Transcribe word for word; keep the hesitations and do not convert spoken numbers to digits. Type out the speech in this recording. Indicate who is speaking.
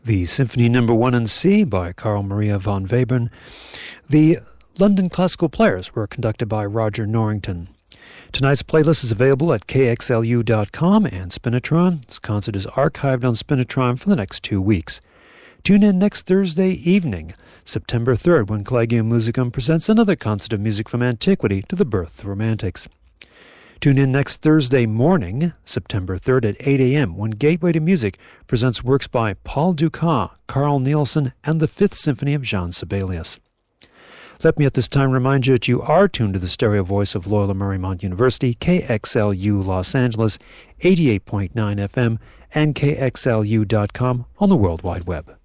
Speaker 1: The Symphony Number One in C by Carl Maria von Webern. The London Classical Players were conducted by Roger Norrington. Tonight's playlist is available at K X L U dot com and Spinitron. This concert is archived on Spinitron for the next two weeks. Tune in next Thursday evening, September third, when Collegium Musicum presents another concert of music from antiquity to the birth of the Romantics. Tune in next Thursday morning, September third at eight a.m., when Gateway to Music presents works by Paul Dukas, Carl Nielsen, and the Fifth Symphony of Jean Sibelius. Let me at this time remind you that you are tuned to the stereo voice of Loyola Marymount University, K X L U Los Angeles, eighty-eight point nine F M, and K X L U dot com on the World Wide Web.